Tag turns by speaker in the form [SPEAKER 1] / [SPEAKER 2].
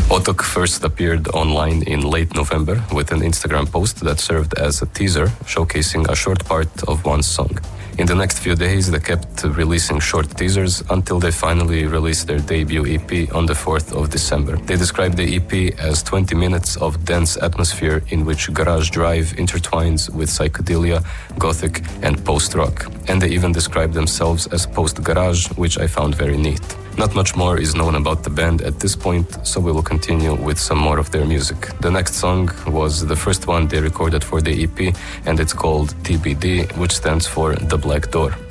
[SPEAKER 1] Otok first appeared online in late November with an Instagram post that served as a teaser showcasing a short part of one song. In the next few days, they kept releasing short teasers until they finally released their debut EP on the 4th of December. They described the EP as 20 minutes of dense atmosphere in which garage drive intertwines with psychedelia, gothic, and post-rock. And they even described themselves as post-garage, which I found very neat. Not much more is known about the band at this point, so we will continue with some more of their music. The next song was the first one they recorded for the EP, and it's called TBD, which stands for The Black Door.